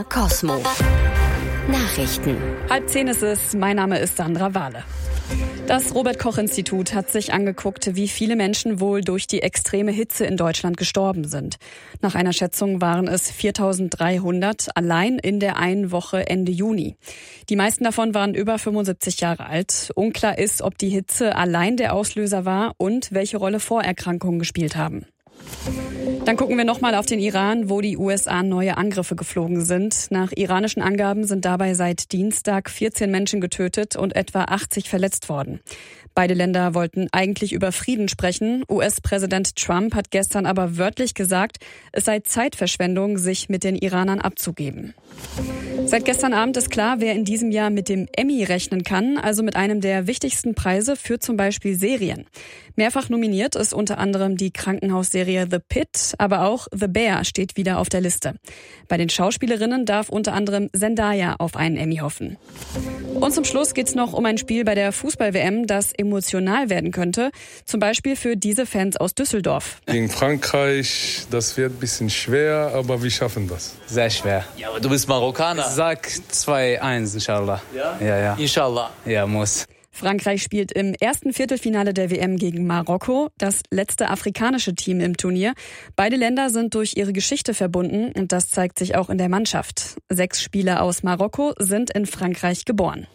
Cosmo. Nachrichten. 9:30 ist es. Mein Name ist Sandra Wahle. Das Robert-Koch-Institut hat sich angeguckt, wie viele Menschen wohl durch die extreme Hitze in Deutschland gestorben sind. Nach einer Schätzung waren es 4.300 allein in der einen Woche Ende Juni. Die meisten davon waren über 75 Jahre alt. Unklar ist, ob die Hitze allein der Auslöser war und welche Rolle Vorerkrankungen gespielt haben. Dann gucken wir nochmal auf den Iran, wo die USA neue Angriffe geflogen sind. Nach iranischen Angaben sind dabei seit Dienstag 14 Menschen getötet und etwa 80 verletzt worden. Beide Länder wollten eigentlich über Frieden sprechen. US-Präsident Trump hat gestern aber wörtlich gesagt, es sei Zeitverschwendung, sich mit den Iranern abzugeben. Seit gestern Abend ist klar, wer in diesem Jahr mit dem Emmy rechnen kann, also mit einem der wichtigsten Preise für zum Beispiel Serien. Mehrfach nominiert ist unter anderem die Krankenhausserie The Pit, aber auch The Bear steht wieder auf der Liste. Bei den Schauspielerinnen darf unter anderem Zendaya auf einen Emmy hoffen. Und zum Schluss geht's noch um ein Spiel bei der Fußball-WM, das emotional werden könnte. Zum Beispiel für diese Fans aus Düsseldorf. Gegen Frankreich, das wird ein bisschen schwer, aber wir schaffen das. Sehr schwer. Ja, aber du bist Marokkaner. Sag 2-1, inshallah. Ja? Ja. Inshallah. Ja, muss. Frankreich spielt im ersten Viertelfinale der WM gegen Marokko, das letzte afrikanische Team im Turnier. Beide Länder sind durch ihre Geschichte verbunden und das zeigt sich auch in der Mannschaft. 6 Spieler aus Marokko sind in Frankreich geboren.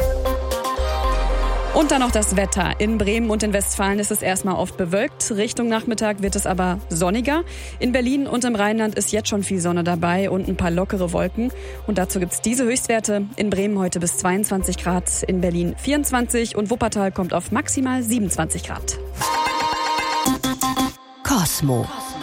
Und dann noch das Wetter. In Bremen und in Westfalen ist es erstmal oft bewölkt. Richtung Nachmittag wird es aber sonniger. In Berlin und im Rheinland ist jetzt schon viel Sonne dabei und ein paar lockere Wolken. Und dazu gibt's diese Höchstwerte. In Bremen heute bis 22 Grad, in Berlin 24 und Wuppertal kommt auf maximal 27 Grad. Cosmo.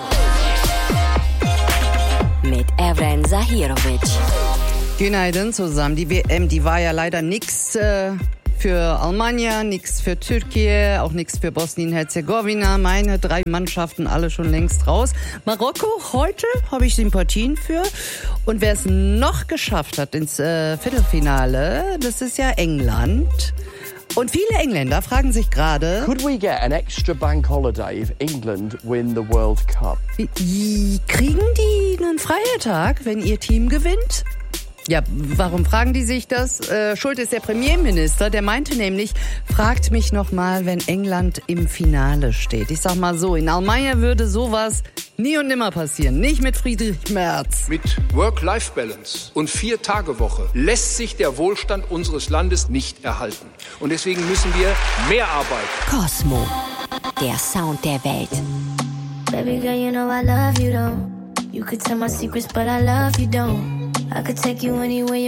Mit Evren Zahirovic. Günaydın zusammen. Die WM, die war ja leider nix für Almania, nix für Türkei, auch nix für Bosnien-Herzegowina. Meine 3 Mannschaften alle schon längst raus. Marokko, heute habe ich Sympathien für. Und wer es noch geschafft hat ins Viertelfinale, das ist ja England. Und viele Engländer fragen sich gerade, could we get an extra bank holiday if England win the World Cup? wie kriegen die einen Feiertag, wenn ihr Team gewinnt? Ja, warum fragen die sich das? Schuld ist der Premierminister, der meinte nämlich, fragt mich noch mal, wenn England im Finale steht. Ich sag mal so, in Almania würde sowas nie und nimmer passieren, nicht mit Friedrich Merz. Mit Work-Life-Balance und 4-Tage-Woche lässt sich der Wohlstand unseres Landes nicht erhalten. Und deswegen müssen wir mehr arbeiten. Cosmo. Der Sound der Welt. Baby girl, you know I love you, though. You could tell my secrets, but I love you, don't. I could take you anywhere you